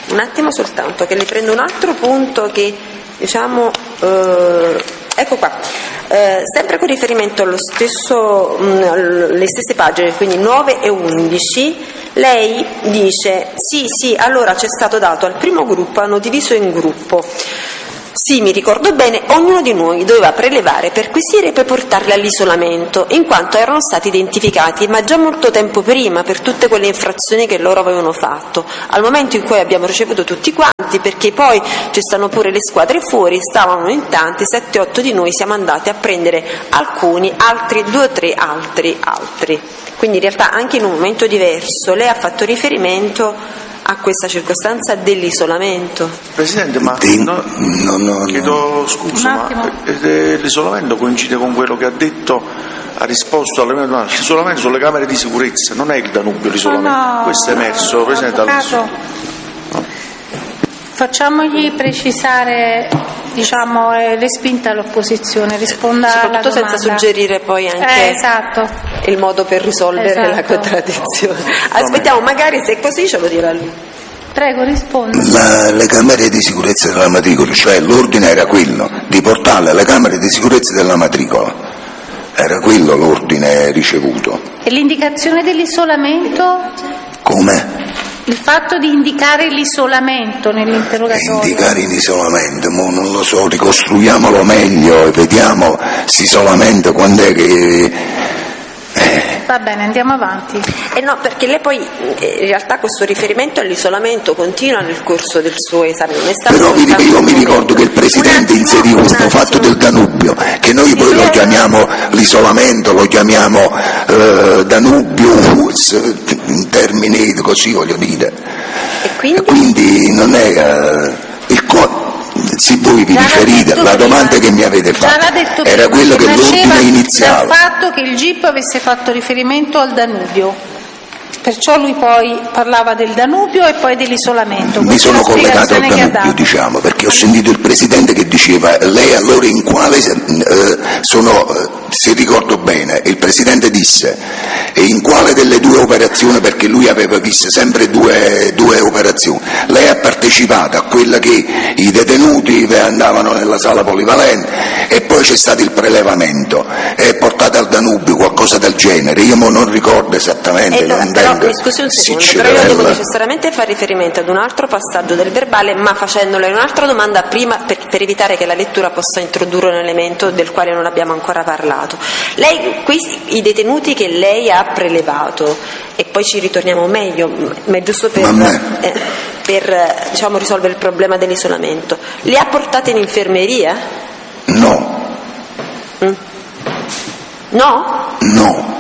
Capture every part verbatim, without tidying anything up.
un attimo soltanto, che le prendo un altro punto che, diciamo, eh, ecco qua, eh, sempre con riferimento allo stesso, mh, alle stesse pagine, quindi nove e undici, lei dice, sì, sì, allora c'è stato dato al primo gruppo, hanno diviso in gruppo. Sì, mi ricordo bene, ognuno di noi doveva prelevare, perquisire e poi portarli all'isolamento, in quanto erano stati identificati, ma già molto tempo prima, per tutte quelle infrazioni che loro avevano fatto. Al momento in cui abbiamo ricevuto tutti quanti, perché poi ci stanno pure le squadre fuori, stavano in tanti, sette otto di noi siamo andati a prendere alcuni, altri due o tre, altri, altri. Quindi in realtà anche in un momento diverso lei ha fatto riferimento a questa circostanza dell'isolamento. Presidente, ma no, no, no, chiedo scusa, ma l'isolamento coincide con quello che ha detto, ha risposto alle mie domande. L'isolamento sono le camere di sicurezza, non è il Danubio l'isolamento. No, no, questo è emerso, Presidente. Avvocato, no. Facciamogli precisare, diciamo, respinta all'opposizione, risponda alla domanda. Soprattutto senza suggerire poi anche eh, esatto. il modo per risolvere esatto. la contraddizione. Aspettiamo, magari se è così ce lo dirà lui. Prego, risponda. La, le camere di sicurezza della matricola, cioè l'ordine era quello di portarle alle camere di sicurezza della matricola. Era quello l'ordine ricevuto. E l'indicazione dell'isolamento? Come? Il fatto di indicare l'isolamento nell'interrogatorio. Indicare l'isolamento, mo non lo so, ricostruiamolo meglio e vediamo questo isolamento quando è che... Eh. Va bene, andiamo avanti. Eh no, perché lei poi in realtà questo riferimento all'isolamento continua nel corso del suo esame. Non è stato Però vi dico, io mi ricordo che il Presidente inserì questo fatto del Danubio, che noi poi lo chiamiamo l'isolamento, lo chiamiamo eh, Danubio, in termini così voglio dire. E quindi? Quindi non è eh, il co- se voi vi già riferite alla domanda che mi avete fatto, era quello che l'ordine iniziale. Dal fatto che il G I P avesse fatto riferimento al Danubio, perciò lui poi parlava del Danubio e poi dell'isolamento. Mi sono collegato al Danubio, diciamo, perché ho sentito il Presidente che diceva lei allora in quale eh, sono, eh, se ricordo bene, il Presidente disse e in quale delle due operazioni, perché lui aveva visto sempre due, due operazioni, lei ha partecipato a quella che i detenuti andavano nella sala polivalente e poi c'è stato il prelevamento e portato al Danubio, qualcosa del genere, io non ricordo esattamente. Eh, no, non però, mi scusi un secondo, però io devo necessariamente fare riferimento ad un altro passaggio del verbale, ma facendole un'altra domanda prima per, per evitare che la lettura possa introdurre un elemento del quale non abbiamo ancora parlato. Lei, questi, i detenuti che lei ha prelevato, e poi ci ritorniamo meglio, ma è giusto per, eh, per diciamo, risolvere il problema dell'isolamento, li ha portati in infermeria? No. Mm. No? No.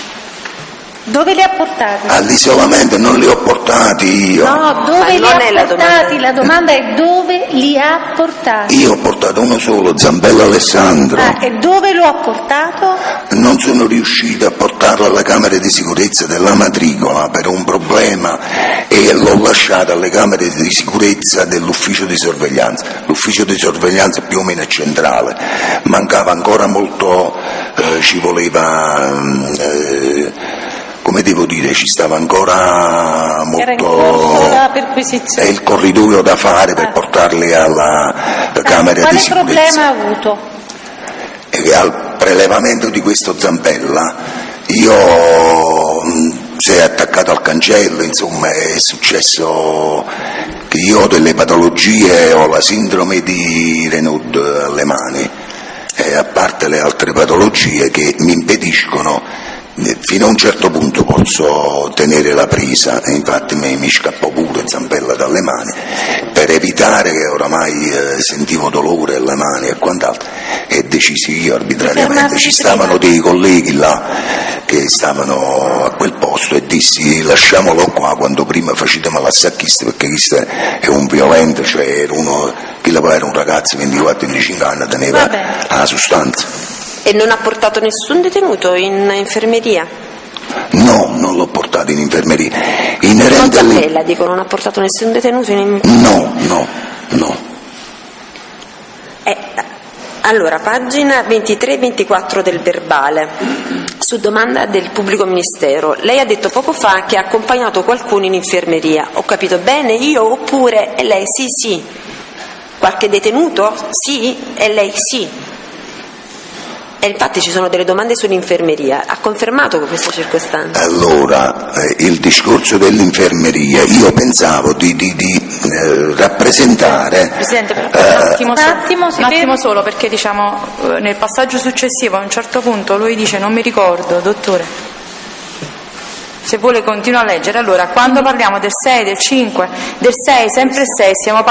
Dove li ha portati? All'isolamento non li ho portati io. No, dove Ma li non ha è la portati? domanda. La domanda è dove li ha portati. Io ho portato uno solo, Zambello Alessandro. Ah, e dove lo ha portato? Non sono riuscito a portarlo alla camera di sicurezza della matricola per un problema e l'ho lasciato alle camere di sicurezza dell'ufficio di sorveglianza. L'ufficio di sorveglianza più o meno è centrale, mancava ancora molto, eh, ci voleva... Eh, come devo dire, ci stava ancora molto... Era in corso la perquisizione. È il corridoio da fare per portarli alla camera di sicurezza. Quale problema ha avuto? E al prelevamento di questo Zampella io si è attaccato al cancello, insomma è successo che io ho delle patologie, ho la sindrome di Raynaud alle mani e a parte le altre patologie che mi impediscono. Fino a un certo punto posso tenere la presa e infatti mi, mi scappò pure Zampella dalle mani per evitare che oramai eh, sentivo dolore alle mani e quant'altro e decisi io arbitrariamente, ci stavano dei colleghi là che stavano a quel posto e dissi lasciamolo qua quando prima facevamo l'assacchista perché questo è un violento, cioè era uno che era un ragazzo di ventiquattro venticinque anni, teneva la sostanza. E non ha portato nessun detenuto in infermeria? No, non l'ho portato in infermeria. Non Zampella, dico, non ha portato nessun detenuto in infermeria? No, no, no. Eh, Allora, pagina ventitré ventiquattro del verbale, su domanda del pubblico ministero. Lei ha detto poco fa che ha accompagnato qualcuno in infermeria. Ho capito bene io oppure? E lei sì, sì. Qualche detenuto? Sì. E lei sì. E infatti ci sono delle domande sull'infermeria. Ha confermato questa circostanza? Allora, eh, il discorso dell'infermeria, io pensavo di, di, di eh, rappresentare... Presidente, per eh, un attimo, solo, un attimo, un attimo solo, perché diciamo nel passaggio successivo a un certo punto lui dice non mi ricordo, dottore. Se vuole continua a leggere. Allora, quando parliamo del sei, del cinque, del sei, sempre sei, stiamo parlando